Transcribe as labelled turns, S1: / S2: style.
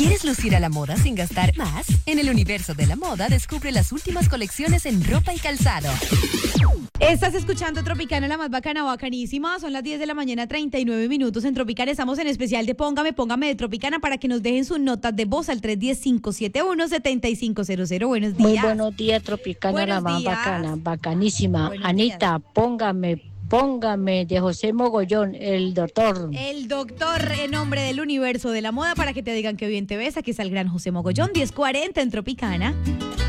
S1: ¿Quieres lucir a la moda sin gastar más? En el universo de la moda, descubre las últimas colecciones en ropa y calzado.
S2: Estás escuchando Tropicana, la más bacana, bacanísima. Son las 10 de la mañana, 39 minutos. En Tropicana estamos en especial de Póngame de Tropicana para que nos dejen sus notas de voz al 310-571-7500. Buenos días.
S3: Muy buenos días, Tropicana,
S2: Buenos
S3: la más
S2: días.
S3: bacana, bacanísima.
S2: Buenos
S3: Anita, póngame de José Mogollón, el doctor.
S2: El doctor en nombre del universo de la moda para que te digan que bien te ves. Aquí está el gran José Mogollón, 10:40 en Tropicana.